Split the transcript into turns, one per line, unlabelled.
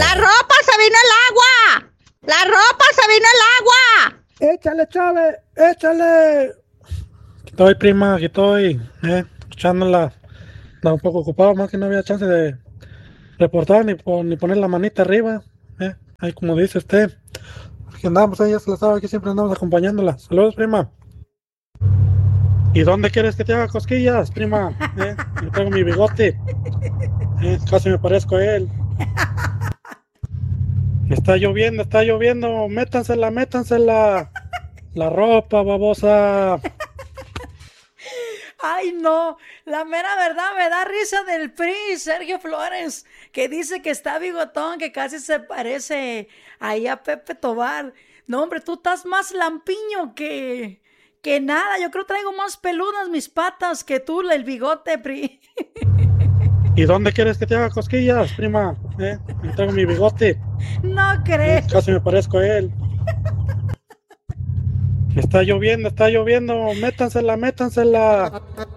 ¡La ropa se vino el agua! ¡La ropa se vino el agua!
Échale, Chávez, échale. Aquí estoy, prima, aquí estoy, escuchándola. Estaba un poco ocupado, más que no había chance de reportar ni poner la manita arriba. Ahí como dice usted. Aquí andamos, ya se la sabe, aquí siempre andamos acompañándola. Saludos, prima. ¿Y dónde quieres que te haga cosquillas, prima? Yo traigo mi bigote. Casi me parezco a él. Está lloviendo. Métansela. La ropa, babosa.
Ay, no, la mera verdad me da risa del PRI, Sergio Flores, que dice que está bigotón, que casi se parece ahí a Pepe Tobar. No, hombre, tú estás más lampiño que nada. Yo creo que traigo más peludas mis patas que tú, el bigote, PRI.
¿Y dónde quieres que te haga cosquillas, prima? Yo traigo mi bigote.
No creo.
Casi me parezco a él. Está lloviendo. Métansela.